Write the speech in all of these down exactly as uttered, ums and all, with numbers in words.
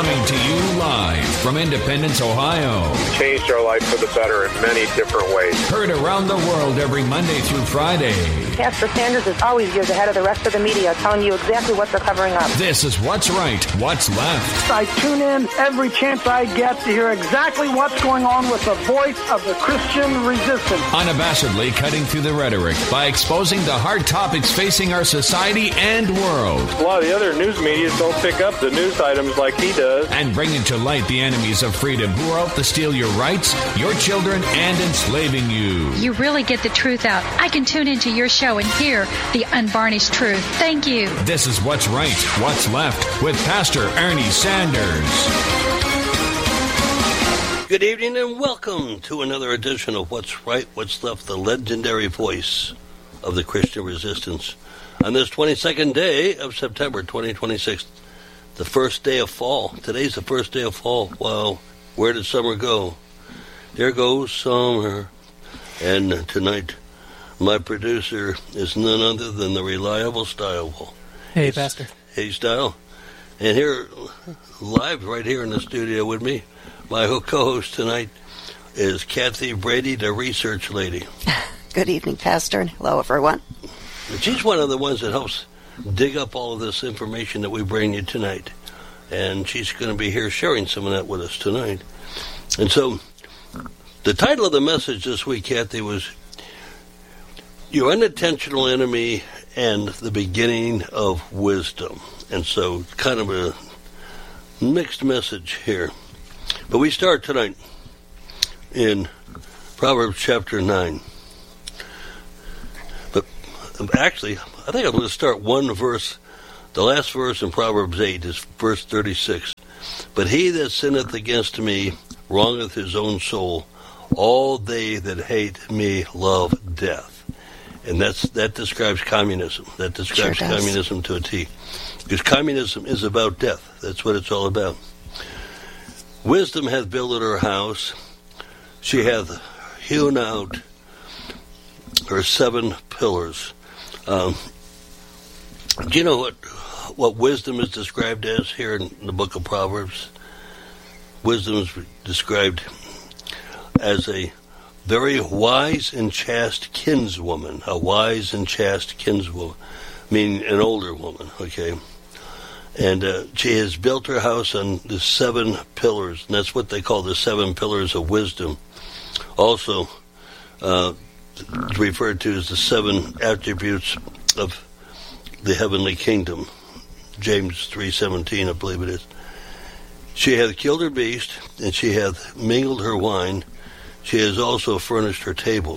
Coming to you live from Independence, Ohio. Changed our life for the better in many different ways. Heard around the world every Monday through Friday. Pastor Sanders is always years ahead of the rest of the media, telling you exactly what they're covering up. This is What's Right, What's Left. I tune in every chance I get to hear exactly what's going on with the voice of the Christian resistance. Unabashedly cutting through the rhetoric by exposing the hard topics facing our society and world. A lot of the other news media don't pick up the news items like he does. And bringing to light the enemies of freedom who are out to steal your rights, your children, and enslaving you. You really get the truth out. I can tune into your show and hear the unvarnished truth. Thank you. This is What's Right, What's Left with Pastor Ernie Sanders. Good evening and welcome to another edition of What's Right, What's Left, the legendary voice of the Christian resistance. On this twenty-second day of September twenty twenty-six, the first day of fall. Today's the first day of fall. Wow, where did summer go? There goes summer. And tonight, my producer is none other than the reliable Style. Hey, it's, Pastor. Hey, Style. And here, live right here in the studio with me, my co-host tonight is Kathy Brady, the research lady. Good evening, Pastor, and hello, everyone. And she's one of the ones that helps dig up all of this information that we bring you tonight. And she's going to be here sharing some of that with us tonight. And so, the title of the message this week, Kathy, was Your Unintentional Enemy and the Beginning of Wisdom. And so, kind of a mixed message here. But we start tonight in Proverbs chapter nine. But actually, I think I'm going to start one verse. The last verse in Proverbs eight is verse thirty-six. But he that sinneth against me wrongeth his own soul. All they that hate me love death. And that's that describes communism. That describes sure communism to a T. Because communism is about death. That's what it's all about. Wisdom hath builded her house. She hath hewn out her seven pillars. Um, do you know what what wisdom is described as here in the book of Proverbs? Wisdom is described as a very wise and chaste kinswoman, a wise and chaste kinswoman, meaning an older woman, okay? And uh, she has built her house on the seven pillars, and that's what they call the seven pillars of wisdom. Also, uh, referred to as the seven attributes of the heavenly kingdom. James three seventeen, I believe it is. She hath killed her beast, and she hath mingled her wine. She has also furnished her table.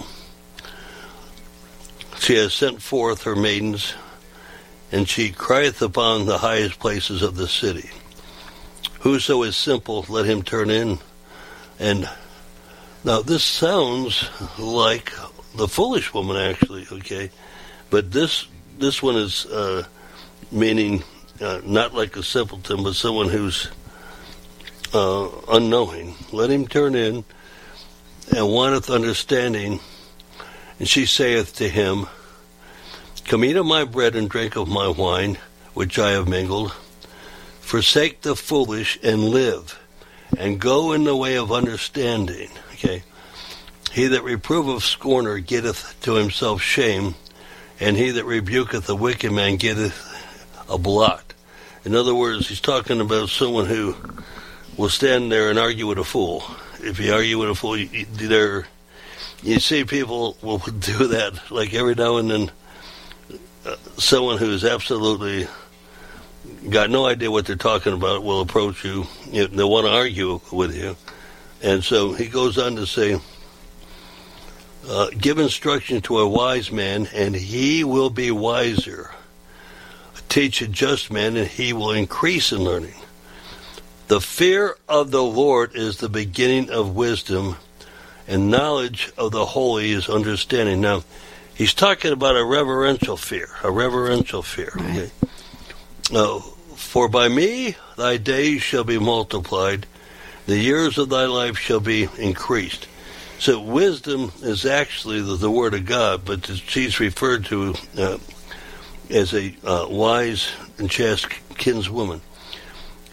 She has sent forth her maidens, and she crieth upon the highest places of the city. Whoso is simple, let him turn in. And now this sounds like the foolish woman, actually, okay? But this this one is uh, meaning uh, not like a simpleton, but someone who's uh, unknowing. Let him turn in, and wanteth understanding. And she saith to him, Come eat of my bread and drink of my wine, which I have mingled. Forsake the foolish and live, and go in the way of understanding. Okay. He that reproveth scorner getteth to himself shame, and he that rebuketh a wicked man getteth a blot. In other words, he's talking about someone who will stand there and argue with a fool. If you argue with a fool, you, you, you see people will do that, like every now and then. Uh, someone who's absolutely got no idea what they're talking about will approach you. You know, they want to argue with you. And so he goes on to say, uh, give instruction to a wise man, and he will be wiser. Teach a just man, and he will increase in learning. The fear of the Lord is the beginning of wisdom, and knowledge of the holy is understanding. Now, he's talking about a reverential fear, a reverential fear. Okay? Uh, For by me thy days shall be multiplied, the years of thy life shall be increased. So wisdom is actually the, the word of God, but she's referred to uh, as a uh, wise and chaste kinswoman.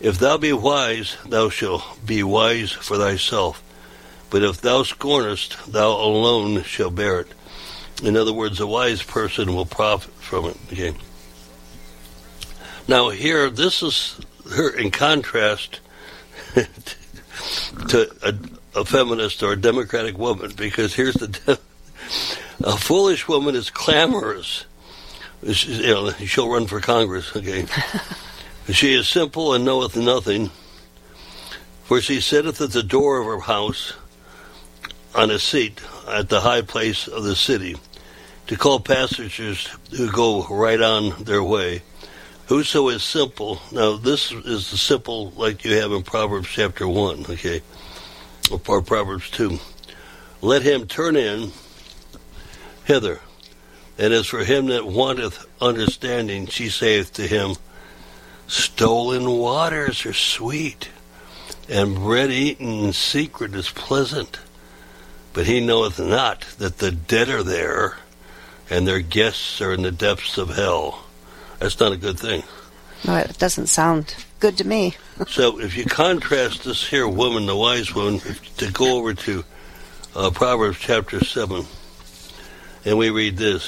If thou be wise, thou shalt be wise for thyself. But if thou scornest, thou alone shalt bear it. In other words, a wise person will profit from it. Okay. Now here, this is her in contrast to a, a feminist or a democratic woman, because here's the de- a foolish woman is clamorous. She, you know, she'll run for Congress. Okay. She is simple and knoweth nothing, for she sitteth at the door of her house on a seat at the high place of the city, to call passengers who go right on their way. Whoso is simple, now this is the simple like you have in Proverbs chapter one, okay, or Proverbs two. Let him turn in hither, and as for him that wanteth understanding, she saith to him, stolen waters are sweet, and bread eaten in secret is pleasant. But he knoweth not that the dead are there, and their guests are in the depths of hell. That's not a good thing. No, it doesn't sound good to me. So if you contrast this here woman, the wise woman, to go over to uh, Proverbs chapter seven, and we read this.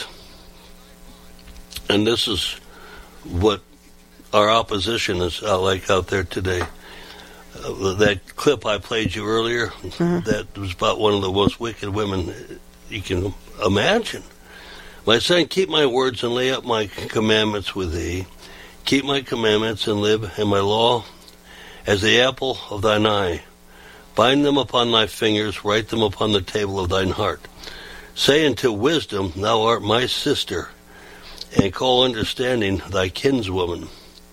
And this is what our opposition is uh, like out there today. Uh, that clip I played you earlier, mm-hmm. that was about one of the most wicked women you can imagine. My son, keep my words and lay up my commandments with thee. Keep my commandments and live, and my law as the apple of thine eye. Bind them upon thy fingers, write them upon the table of thine heart. Say unto wisdom, thou art my sister, and call understanding thy kinswoman,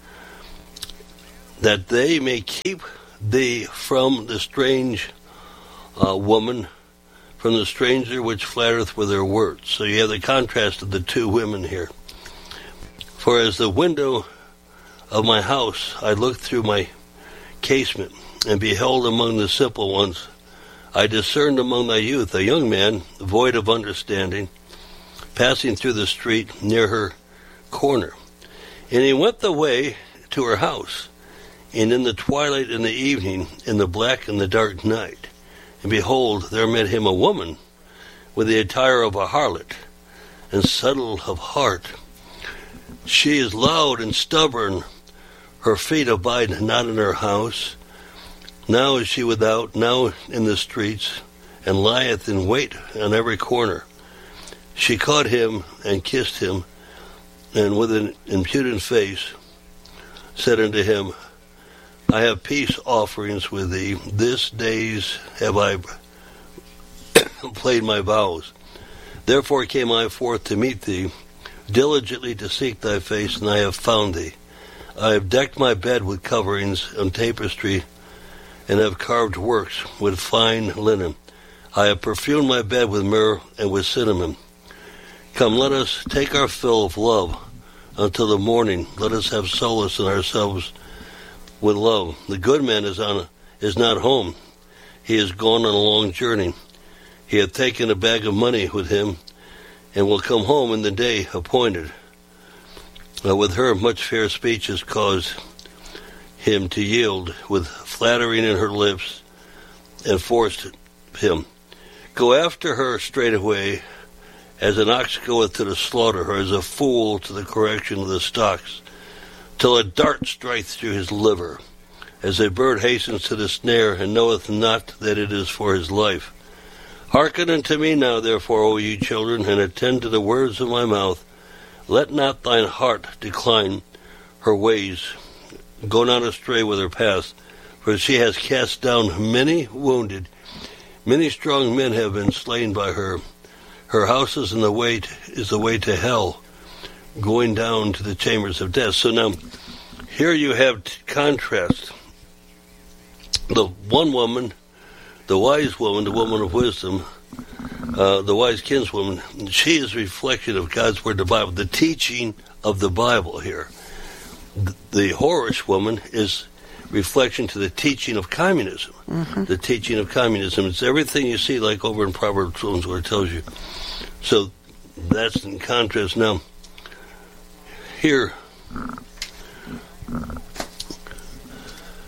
that they may keep thee from the strange uh, woman, from the stranger which flattereth with her words. So you have the contrast of the two women here. For as the window of my house I looked through my casement, and beheld among the simple ones, I discerned among thy youth a young man, void of understanding, passing through the street near her corner. And he went the way to her house, and in the twilight and the evening, in the black and the dark night, and behold, there met him a woman with the attire of a harlot, and subtle of heart. She is loud and stubborn, her feet abide not in her house. Now is she without, now in the streets, and lieth in wait on every corner. She caught him and kissed him, and with an impudent face said unto him, I have peace offerings with thee. This days have I played my vows. Therefore came I forth to meet thee, diligently to seek thy face, and I have found thee. I have decked my bed with coverings and tapestry, and have carved works with fine linen. I have perfumed my bed with myrrh and with cinnamon. Come, let us take our fill of love until the morning. Let us have solace in ourselves with love. The good man is on is not home. He is gone on a long journey. He hath taken a bag of money with him, and will come home in the day appointed. Uh, with her much fair speech has caused him to yield, with flattering in her lips, and forced him. Go after her straightway, as an ox goeth to the slaughter, or as a fool to the correction of the stocks, till a dart strike through his liver, as a bird hastens to the snare, and knoweth not that it is for his life. Hearken unto me now, therefore, O ye children, and attend to the words of my mouth. Let not thine heart decline her ways. Go not astray with her paths, for she has cast down many wounded. Many strong men have been slain by her. Her house is in the way to, is the way to hell, going down to the chambers of death. So now, here you have t- contrast. The one woman, the wise woman, the woman of wisdom, uh, the wise kinswoman, she is a reflection of God's word, the Bible, the teaching of the Bible here. The, the whorish woman is reflection to the teaching of communism. Mm-hmm. The teaching of communism. It's everything you see, like over in Proverbs where it tells you. So that's in contrast. Now, here,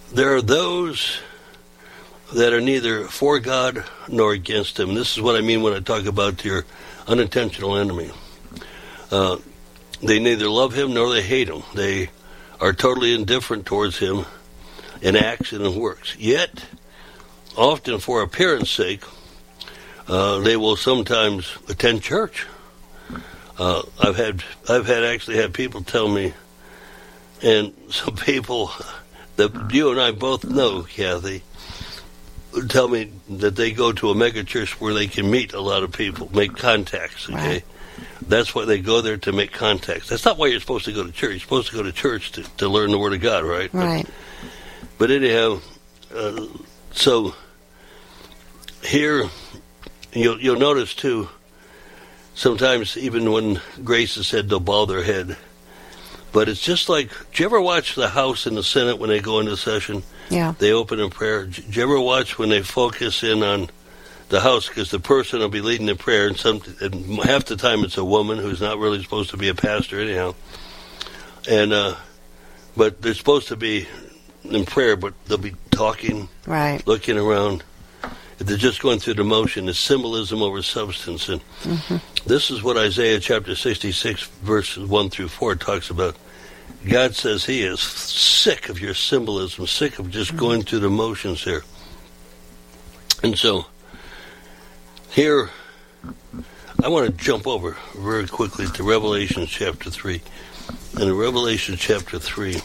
there are those that are neither for God nor against Him. This is what I mean when I talk about your unintentional enemy. Uh, they neither love Him nor they hate Him. They are totally indifferent towards Him in acts and in works. Yet, often for appearance sake, uh, they will sometimes attend church. Uh, I've had I've had actually had people tell me, and some people that you and I both know, Kathy, tell me that they go to a mega church where they can meet a lot of people, make contacts, okay? Right. That's why they go there, to make contacts. That's not why you're supposed to go to church. You're supposed to go to church to, to learn the Word of God, right? Right. But, but anyhow, uh, so here you'll, you'll notice, too, sometimes even when Grace has said they'll bow their head, but it's just like, do you ever watch the House and the Senate when they go into session? Yeah. They open in prayer. Do you ever watch when they focus in on the House, because the person will be leading the prayer, and, some, and half the time it's a woman who's not really supposed to be a pastor anyhow. And uh, but they're supposed to be in prayer, but they'll be talking, right, looking around. They're just going through the motion. It's symbolism over substance. And mm-hmm. This is what Isaiah chapter sixty-six, verses one through four talks about. God says He is sick of your symbolism, sick of just mm-hmm. going through the motions here. And so, here, I want to jump over very quickly to Revelation chapter three. And in Revelation chapter three,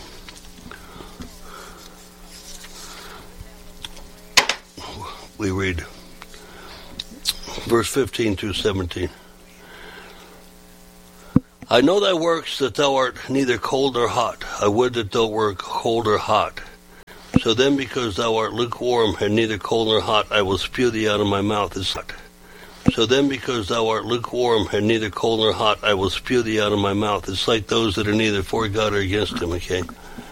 we read verse fifteen through seventeen. I know thy works, that thou art neither cold nor hot. I would that thou wert cold or hot. So then, because thou art lukewarm and neither cold nor hot, I will spew thee out of my mouth as hot. So then, because thou art lukewarm and neither cold nor hot, I will spew thee out of my mouth. It's like those that are neither for God or against Him, okay?